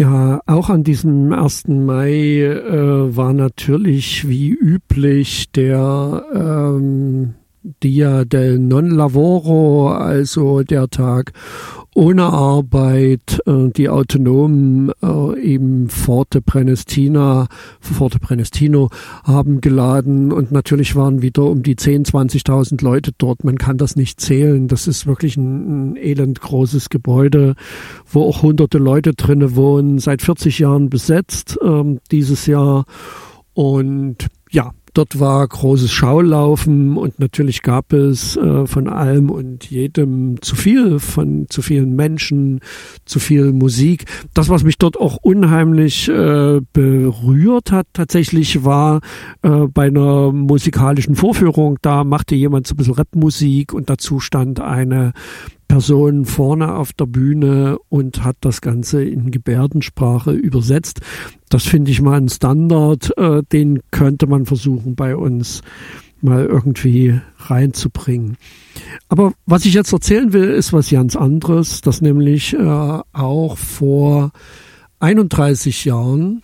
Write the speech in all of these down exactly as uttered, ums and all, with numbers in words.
Ja, auch an diesem ersten Mai äh, war natürlich wie üblich der ähm, Dia del Non Lavoro, also der Tag ohne Arbeit. Äh, die Autonomen äh, im Forte Prenestina, Forte Prenestino haben geladen und natürlich waren wieder um die zehntausend, zwanzigtausend Leute dort. Man kann das nicht zählen. Das ist wirklich ein, ein elend großes Gebäude, wo auch hunderte Leute drinne wohnen, seit vierzig Jahren besetzt äh, dieses Jahr. Und ja, dort war großes Schaulaufen und natürlich gab es äh, von allem und jedem zu viel, von zu vielen Menschen, zu viel Musik. Das, was mich dort auch unheimlich äh, berührt hat, tatsächlich war äh, bei einer musikalischen Vorführung, da machte jemand so ein bisschen Rapmusik und dazu stand eine Person vorne auf der Bühne und hat das Ganze in Gebärdensprache übersetzt. Das finde ich mal ein Standard, äh, den könnte man versuchen bei uns mal irgendwie reinzubringen. Aber was ich jetzt erzählen will, ist was ganz anderes, dass nämlich äh, auch vor einunddreißig Jahren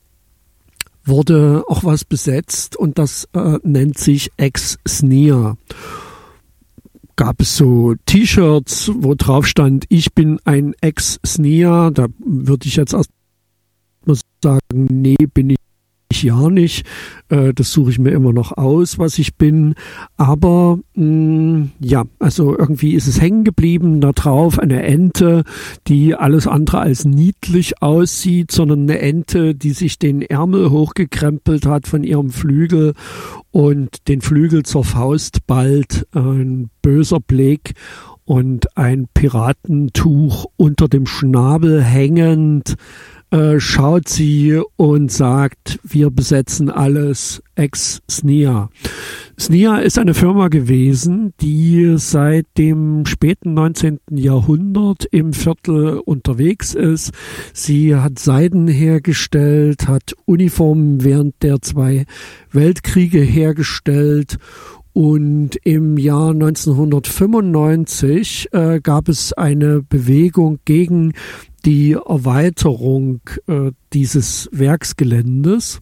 wurde auch was besetzt und das äh, nennt sich Ex-Sneer. Gab es so T-Shirts, wo drauf stand, ich bin ein Ex-Sneer. Da würde ich jetzt erst mal sagen, nee, bin ich ja nicht. Äh, das suche ich mir immer noch aus, was ich bin. Aber mh, ja, also irgendwie ist es hängen geblieben da drauf. Eine Ente, die alles andere als niedlich aussieht, sondern eine Ente, die sich den Ärmel hochgekrempelt hat von ihrem Flügel und den Flügel zur Faust ballt, ein böser Blick und ein Piratentuch unter dem Schnabel hängend, äh, schaut sie und sagt, wir besetzen alles, Ex-Sneer. Sneer ist eine Firma gewesen, die seit dem späten neunzehnten Jahrhundert im Viertel unterwegs ist. Sie hat Seiden hergestellt, hat Uniformen während der zwei Weltkriege hergestellt. Und im Jahr neunzehnhundertfünfundneunzig äh, gab es eine Bewegung gegen die Erweiterung äh, dieses Werksgeländes.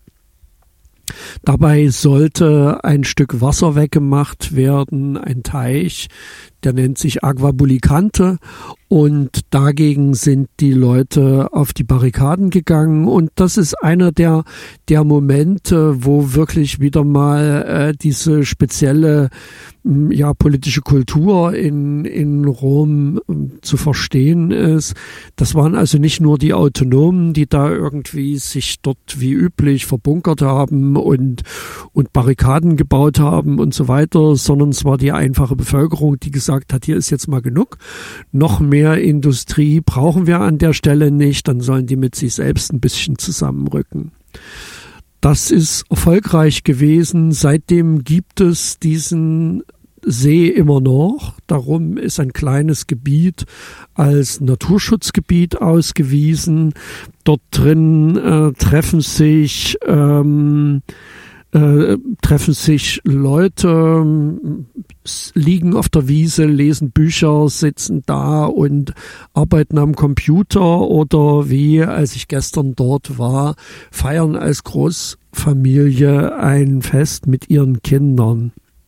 Dabei sollte ein Stück Wasser weggemacht werden, ein Teich, der nennt sich Agua Bulicante, und dagegen sind die Leute auf die Barrikaden gegangen und das ist einer der, der Momente, wo wirklich wieder mal äh, diese spezielle ja, politische Kultur in, in Rom zu verstehen ist. Das waren also nicht nur die Autonomen, die da irgendwie sich dort wie üblich verbunkert haben und, und Barrikaden gebaut haben und so weiter, sondern es war die einfache Bevölkerung, die gesagt hat, hier ist jetzt mal genug. Noch mehr Industrie brauchen wir an der Stelle nicht, dann sollen die mit sich selbst ein bisschen zusammenrücken. Das ist erfolgreich gewesen. Seitdem gibt es diesen See immer noch. Darum ist ein kleines Gebiet als Naturschutzgebiet ausgewiesen. Dort drin äh, treffen sich ähm, äh, treffen sich Leute, liegen auf der Wiese, lesen Bücher, sitzen da und arbeiten am Computer oder wie, als ich gestern dort war, feiern als Großfamilie ein Fest mit ihren Kindern.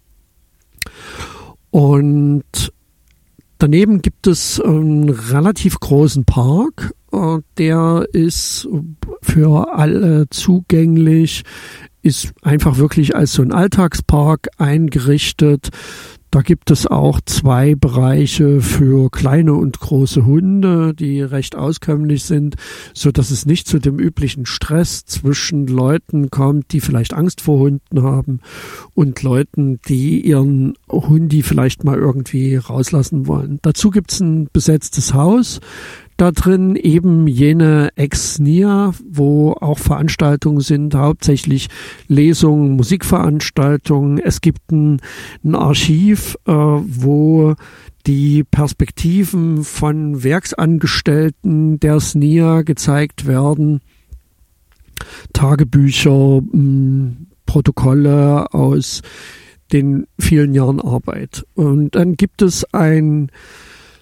Und daneben gibt es einen relativ großen Park, der ist für alle zugänglich, ist einfach wirklich als so ein Alltagspark eingerichtet. Da gibt es auch zwei Bereiche für kleine und große Hunde, die recht auskömmlich sind, so dass es nicht zu dem üblichen Stress zwischen Leuten kommt, die vielleicht Angst vor Hunden haben und Leuten, die ihren Hundi vielleicht mal irgendwie rauslassen wollen. Dazu gibt es ein besetztes Haus. Da drin eben jene Ex-Sneer, wo auch Veranstaltungen sind, hauptsächlich Lesungen, Musikveranstaltungen. Es gibt ein, ein Archiv, äh, wo die Perspektiven von Werksangestellten der Sneer gezeigt werden. Tagebücher, mh, Protokolle aus den vielen Jahren Arbeit. Und dann gibt es ein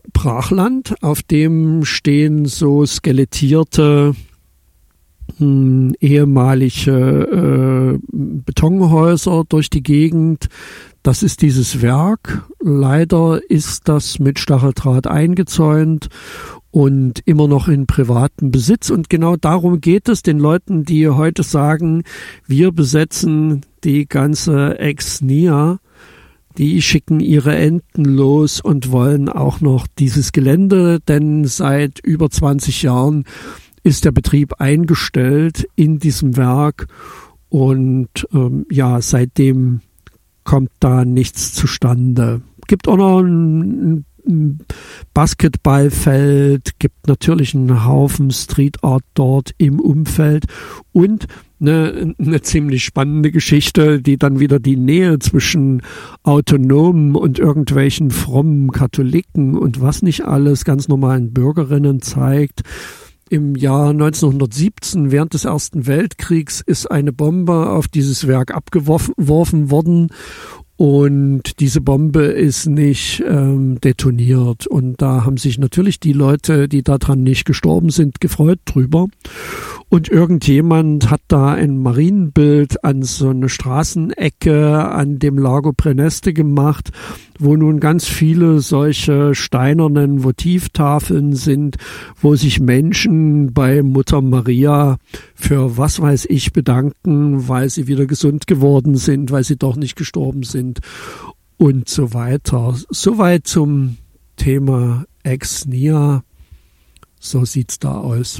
Brachland, auf dem stehen so skelettierte hm, ehemalige äh, Betonhäuser durch die Gegend. Das ist dieses Werk. Leider ist das mit Stacheldraht eingezäunt und immer noch in privatem Besitz. Und genau darum geht es den Leuten, die heute sagen, wir besetzen die ganze Ex-Nia. Die schicken ihre Enten los und wollen auch noch dieses Gelände, denn seit über zwanzig Jahren ist der Betrieb eingestellt in diesem Werk und ähm, ja, seitdem kommt da nichts zustande. Gibt auch noch ein, ein Basketballfeld, gibt natürlich einen Haufen Street Art dort im Umfeld und eine, eine ziemlich spannende Geschichte, die dann wieder die Nähe zwischen Autonomen und irgendwelchen frommen Katholiken und was nicht alles, ganz normalen Bürgerinnen zeigt. Im Jahr neunzehnhundertsiebzehn, während des Ersten Weltkriegs, ist eine Bombe auf dieses Werk abgeworfen worden und diese Bombe ist nicht ähm, detoniert. Und da haben sich natürlich die Leute, die daran nicht gestorben sind, gefreut drüber. Und irgendjemand hat da ein Marienbild an so eine Straßenecke an dem Lago Praeneste gemacht, wo nun ganz viele solche steinernen Votivtafeln sind, wo sich Menschen bei Mutter Maria für was weiß ich bedanken, weil sie wieder gesund geworden sind, weil sie doch nicht gestorben sind und so weiter. Soweit zum Thema Ex-Nia. So sieht's da aus.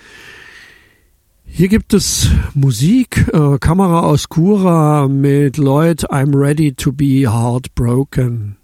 Hier gibt es Musik, äh, Camera Oscura mit Lloyd, I'm Ready to be Heartbroken.